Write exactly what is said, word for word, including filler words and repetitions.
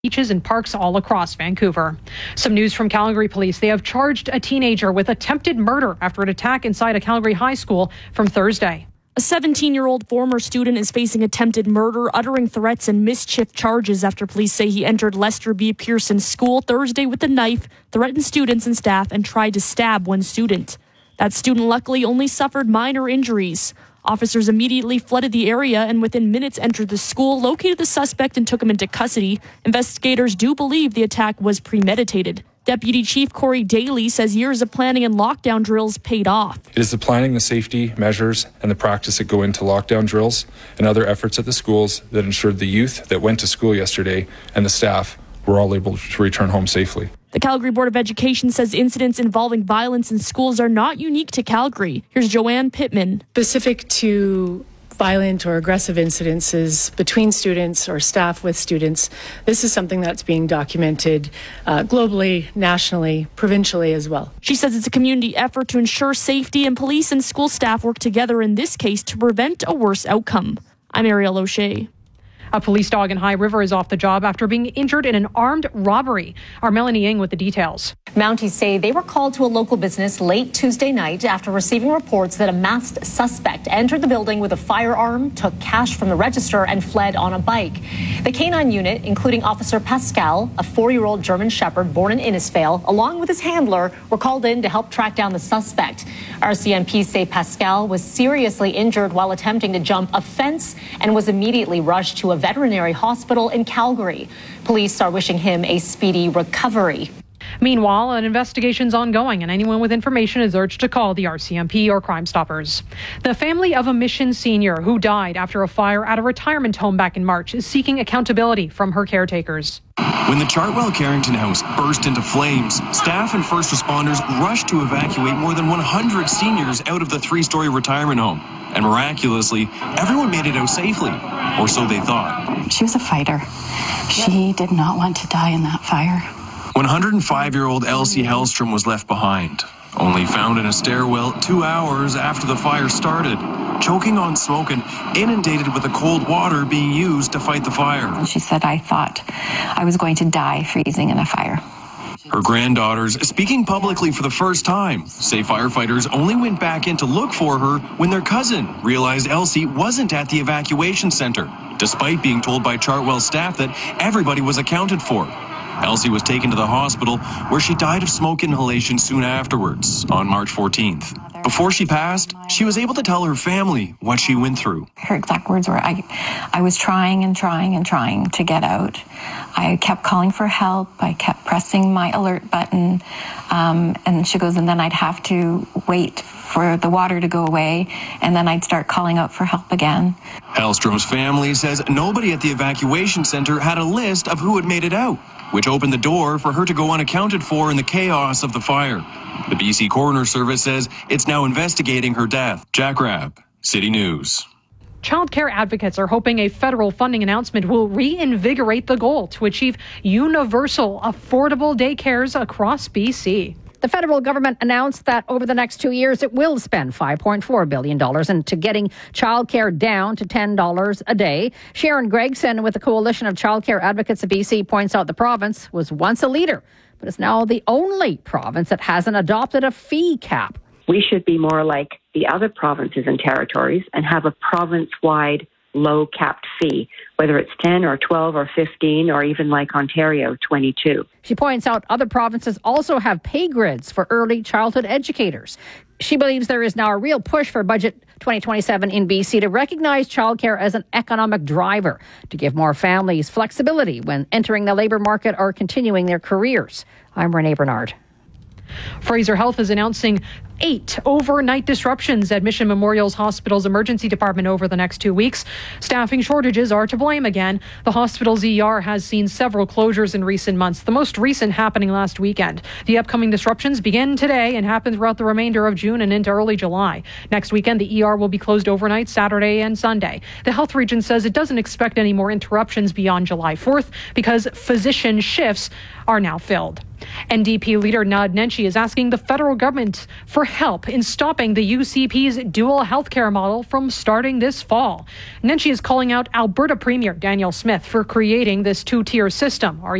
beaches and parks all across Vancouver. Some news from Calgary police. They have charged a teenager with attempted murder after an attack inside a Calgary high school from Thursday. A seventeen-year-old former student is facing attempted murder, uttering threats and mischief charges after police say he entered Lester B. Pearson School Thursday with a knife, threatened students and staff, and tried to stab one student. That student luckily only suffered minor injuries. Officers immediately flooded the area and within minutes entered the school, located the suspect and took him into custody. Investigators do believe the attack was premeditated. Deputy Chief Corey Daly says years of planning and lockdown drills paid off. It is the planning, the safety measures, and the practice that go into lockdown drills and other efforts at the schools that ensured the youth that went to school yesterday and the staff were all able to return home safely. The Calgary Board of Education says incidents involving violence in schools are not unique to Calgary. Here's Joanne Pittman. Specific to violent or aggressive incidences between students or staff with students, this is something that's being documented uh, globally, nationally, provincially as well. She says it's a community effort to ensure safety, and police and school staff work together in this case to prevent a worse outcome. I'm Ariel O'Shea. A police dog in High River is off the job after being injured in an armed robbery. Our Melanie Ng with the details. Mounties say they were called to a local business late Tuesday night after receiving reports that a masked suspect entered the building with a firearm, took cash from the register, and fled on a bike. The canine unit, including Officer Pascal, a four-year-old German Shepherd born in Innisfail, along with his handler, were called in to help track down the suspect. R C M P say Pascal was seriously injured while attempting to jump a fence and was immediately rushed to a veterinary hospital in Calgary. Police are wishing him a speedy recovery. Meanwhile, an investigation's ongoing, and anyone with information is urged to call the R C M P or Crime Stoppers. The family of a Mission senior who died after a fire at a retirement home back in March is seeking accountability from her caretakers. When the Chartwell Carrington house burst into flames, staff and first responders rushed to evacuate more than one hundred seniors out of the three-story retirement home. And miraculously, everyone made it out safely, or so they thought. She was a fighter. She did not want to die in that fire. one hundred five-year-old Elsie Hellstrom was left behind, only found in a stairwell two hours after the fire started, choking on smoke and inundated with the cold water being used to fight the fire. And she said, I thought I was going to die freezing in a fire. Her granddaughters, speaking publicly for the first time, say firefighters only went back in to look for her when their cousin realized Elsie wasn't at the evacuation center, despite being told by Chartwell staff that everybody was accounted for. Elsie was taken to the hospital, where she died of smoke inhalation soon afterwards, on March fourteenth. Before she passed, she was able to tell her family what she went through. Her exact words were, I, I was trying and trying and trying to get out. I kept calling for help. I kept pressing my alert button. Um, and she goes, and then I'd have to wait for the water to go away, and then I'd start calling out for help again. Hellstrom's family says nobody at the evacuation center had a list of who had made it out, which opened the door for her to go unaccounted for in the chaos of the fire. The B C Coroner Service says it's now investigating her death. Jack Rabb, City News. Child care advocates are hoping a federal funding announcement will reinvigorate the goal to achieve universal, affordable daycares across B C. The federal government announced that over the next two years, it will spend five point four billion dollars into getting childcare down to ten dollars a day. Sharon Gregson with the Coalition of Childcare Advocates of B C points out the province was once a leader, but is now the only province that hasn't adopted a fee cap. We should be more like the other provinces and territories and have a province-wide low capped fee, whether it's ten or twelve or fifteen or even like Ontario, twenty-two. She points out other provinces also have pay grids for early childhood educators. She believes there is now a real push for Budget twenty twenty-seven in B C to recognize childcare as an economic driver, to give more families flexibility when entering the labour market or continuing their careers. I'm Renee Bernard. Fraser Health is announcing eight overnight disruptions at Mission Memorial's hospital's emergency department over the next two weeks. Staffing shortages are to blame again. The hospital's E R has seen several closures in recent months, the most recent happening last weekend. The upcoming disruptions begin today and happen throughout the remainder of June and into early July. Next weekend, the E R will be closed overnight Saturday and Sunday. The health region says it doesn't expect any more interruptions beyond July fourth because physician shifts are now filled. N D P leader Nad Nenshi is asking the federal government for help in stopping the U C P's dual healthcare model from starting this fall. And then she is calling out Alberta Premier Danielle Smith for creating this two-tier system. Are